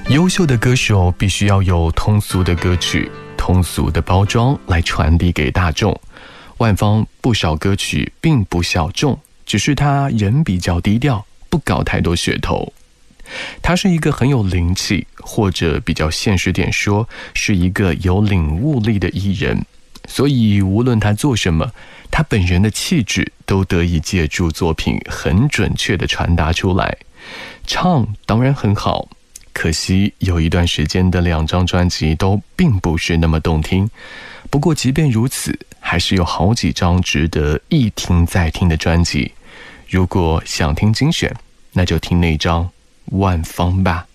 优秀的歌手必须要有通俗的歌曲、通俗的包装来传递给大众。万芳不少歌曲并不小众，只是他人比较低调，不搞太多噱头。他是一个很有灵气，或者比较现实点说，是一个有领悟力的艺人。所以无论他做什么，他本人的气质都得以借助作品很准确地传达出来。唱当然很好，可惜有一段时间的2张专辑都并不是那么动听。不过即便如此，还是有好几张值得一听再听的专辑。如果想听精选，那就听那张万芳吧。